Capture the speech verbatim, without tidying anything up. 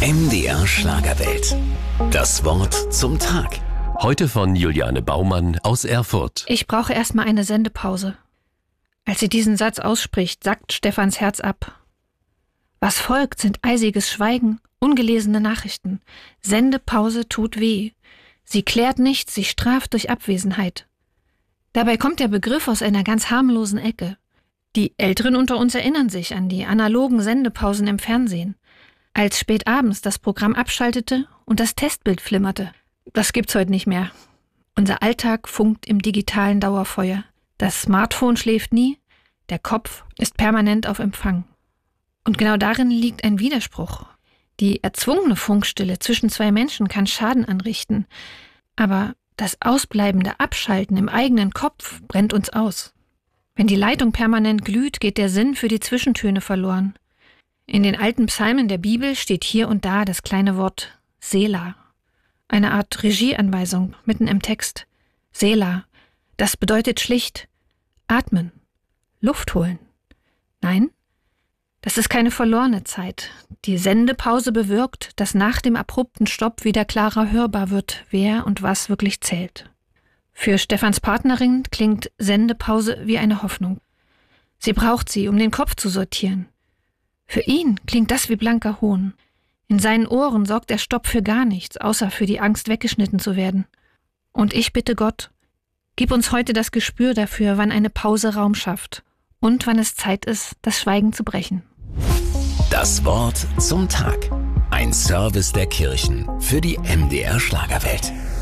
M D R Schlagerwelt. Das Wort zum Tag. Heute von Juliane Baumann aus Erfurt. Ich brauche erstmal eine Sendepause. Als sie diesen Satz ausspricht, sackt Stefans Herz ab. Was folgt, sind eisiges Schweigen, ungelesene Nachrichten. Sendepause tut weh. Sie klärt nichts, sie straft durch Abwesenheit. Dabei kommt der Begriff aus einer ganz harmlosen Ecke. Die Älteren unter uns erinnern sich an die analogen Sendepausen im Fernsehen. Als spät abends das Programm abschaltete und das Testbild flimmerte. Das gibt's heute nicht mehr. Unser Alltag funkt im digitalen Dauerfeuer. Das Smartphone schläft nie, der Kopf ist permanent auf Empfang. Und genau darin liegt ein Widerspruch. Die erzwungene Funkstille zwischen zwei Menschen kann Schaden anrichten, aber das ausbleibende Abschalten im eigenen Kopf brennt uns aus. Wenn die Leitung permanent glüht, geht der Sinn für die Zwischentöne verloren. In den alten Psalmen der Bibel steht hier und da das kleine Wort Selah. Eine Art Regieanweisung mitten im Text. Selah, das bedeutet schlicht atmen, Luft holen. Nein, das ist keine verlorene Zeit. Die Sendepause bewirkt, dass nach dem abrupten Stopp wieder klarer hörbar wird, wer und was wirklich zählt. Für Stefans Partnerin klingt Sendepause wie eine Hoffnung. Sie braucht sie, um den Kopf zu sortieren. Für ihn klingt das wie blanker Hohn. In seinen Ohren sorgt der Stopp für gar nichts, außer für die Angst, weggeschnitten zu werden. Und ich bitte Gott, gib uns heute das Gespür dafür, wann eine Pause Raum schafft und wann es Zeit ist, das Schweigen zu brechen. Das Wort zum Tag. Ein Service der Kirchen für die M D R Schlagerwelt.